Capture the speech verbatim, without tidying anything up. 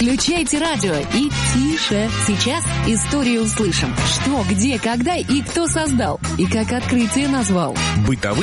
Включайте радио и тише. Сейчас историю услышим. Что, где, когда и кто создал. И как открытие назвал. Бытовые